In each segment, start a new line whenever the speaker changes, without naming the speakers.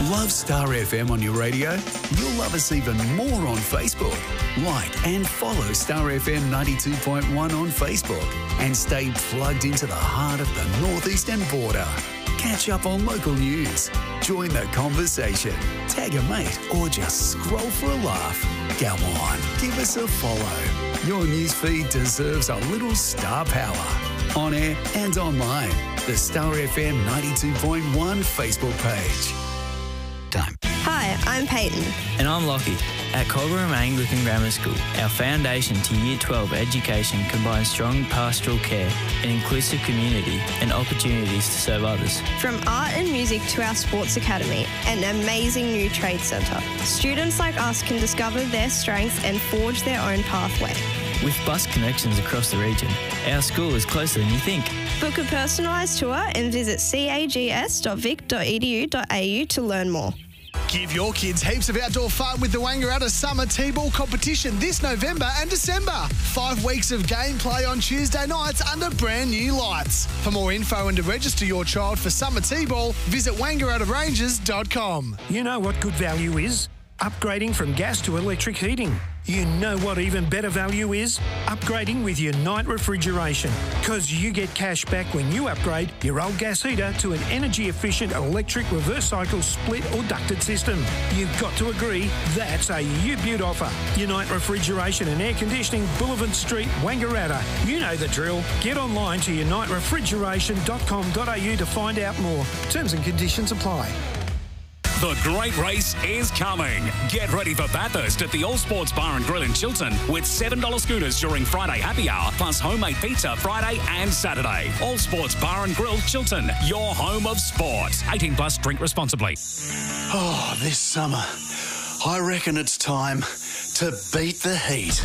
Love Star FM on your radio? You'll love us even more on Facebook. Like and follow Star FM 92.1 on Facebook and stay plugged into the heart of the northeastern border. Catch up on local news, join the conversation, tag a mate or just scroll for a laugh. Come on, give us a follow. Your newsfeed deserves a little star power. On air and online, the Star FM 92.1 Facebook page. Time.
Hi, I'm Peyton.
And I'm Lockie. At Cobram Anglican Grammar School, our foundation to Year 12 education combines strong pastoral care, an inclusive community and opportunities to serve others.
From art and music to our sports academy, an amazing new trade centre. Students like us can discover their strengths and forge their own pathway.
With bus connections across the region, our school is closer than you think.
Book a personalised tour and visit cags.vic.edu.au to learn more.
Give your kids heaps of outdoor fun with the Wangaratta Summer T-Ball competition this November and December. 5 weeks of gameplay on Tuesday nights under brand new lights. For more info and to register your child for Summer T-Ball, visit wangarattaranges.com.
You know what good value is? Upgrading from gas to electric heating. You know what even better value is? Upgrading with Unite Refrigeration. Because you get cash back when you upgrade your old gas heater to an energy-efficient electric reverse cycle split or ducted system. You've got to agree, that's a U-Beaut offer. Unite Refrigeration and Air Conditioning, Boulevard Street, Wangaratta. You know the drill. Get online to uniterefrigeration.com.au to find out more. Terms and conditions apply.
The great race is coming. Get ready for Bathurst at the All Sports Bar and Grill in Chiltern with $7 scooters during Friday happy hour plus homemade pizza Friday and Saturday. All Sports Bar and Grill Chiltern, your home of sport. 18 plus, drink responsibly.
Oh, this summer, I reckon it's time to beat the heat.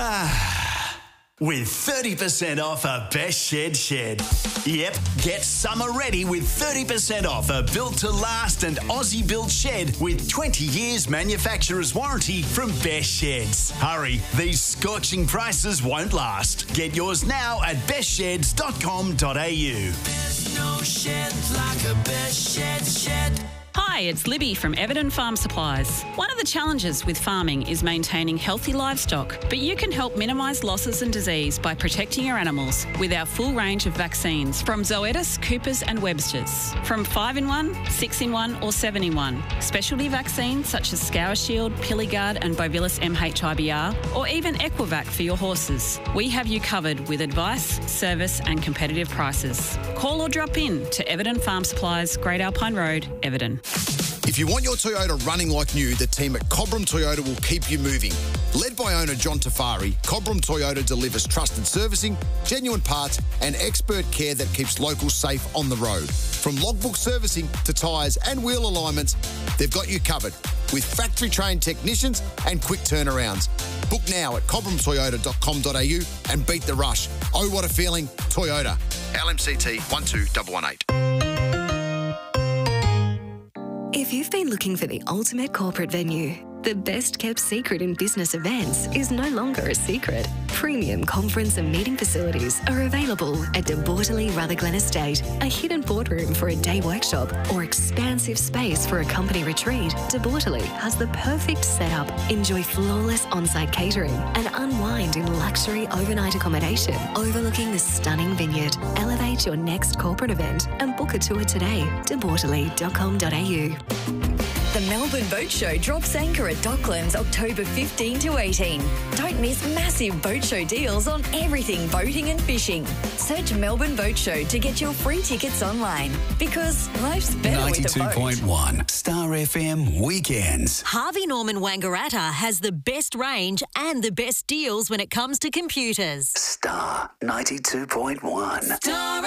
With 30% off a Best Shed. Yep, get summer ready with 30% off a built-to-last and Aussie-built shed with 20 years manufacturer's warranty from Best Sheds. Hurry, these scorching prices won't last. Get yours now at bestsheds.com.au.
There's no shed like a Best Shed.
Hi, it's Libby from Everton Farm Supplies. One of the challenges with farming is maintaining healthy livestock, but you can help minimise losses and disease by protecting your animals with our full range of vaccines from Zoetis, Coopers and Webster's. From 5-in-1, 6-in-1 or 7-in-1. Specialty vaccines such as Scour Shield, Pilligard and Bovilus MHIBR, or even Equivac for your horses. We have you covered with advice, service and competitive prices. Call or drop in to Everton Farm Supplies, Great Alpine Road, Everton.
If you want your Toyota running like new, the team at Cobram Toyota will keep you moving. Led by owner John Tafari, Cobram Toyota delivers trusted servicing, genuine parts and expert care that keeps locals safe on the road. From logbook servicing to tyres and wheel alignments, they've got you covered with factory-trained technicians and quick turnarounds. Book now at cobramtoyota.com.au and beat the rush. Oh, what a feeling. Toyota. LMCT 12118.
If you've been looking for the ultimate corporate venue, the best kept secret in business events is no longer a secret. Premium conference and meeting facilities are available at De Bortoli Rutherglen Estate, a hidden boardroom for a day workshop or expansive space for a company retreat. De Bortoli has the perfect setup. Enjoy flawless on-site catering and unwind in luxury overnight accommodation overlooking the stunning vineyard. Elevate your next corporate event and book a tour today. debortoli.com.au.
The Melbourne Boat Show drops anchor at Docklands October 15 to 18. Don't miss massive boat show deals on everything boating and fishing. Search Melbourne Boat Show to get your free tickets online because life's better with a boat.
92.1 Star FM Weekends.
Harvey Norman Wangaratta has the best range and the best deals when it comes to computers.
Star 92.1.
Star